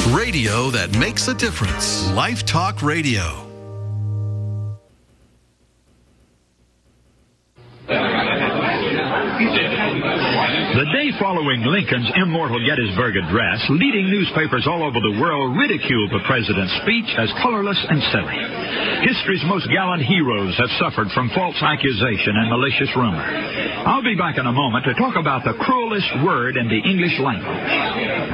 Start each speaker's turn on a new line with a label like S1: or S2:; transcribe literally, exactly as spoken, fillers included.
S1: Radio that makes a difference. Life Talk Radio.
S2: The day following Lincoln's immortal Gettysburg Address, leading newspapers all over the world ridiculed the president's speech as colorless and silly. History's most gallant heroes have suffered from false accusation and malicious rumor. I'll be back in a moment to talk about the cruelest word in the English language.